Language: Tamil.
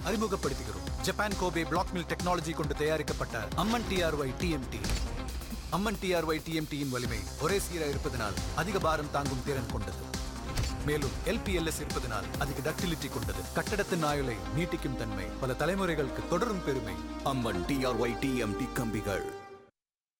அறிமுகப்படுத்துகிறோம். Japan Kobe black mill technology கொண்டு தயாரிக்கப்பட்ட அம்மன் டிஆர்ஒய் டிஎம்டி. அம்மன் டிஆர்ஒய் டிஎம்டியின் வலிமை ஒரே சீராக இருப்பதனால் அதிக பாரம் தாங்கும் திறன் கொண்டது. மேலும் எல்பிஎல்எஸ் இருப்பதனால் அதிக டக்டிலிட்டி கொண்டது. கட்டடத்தின் ஆயுளை நீட்டிக்கும் தன்மை, பல தலைமுறைகளுக்கு தொடரும் பெருமை. அம்மன் டிஆர்ஒய் டிஎம்டி கம்பிகள்.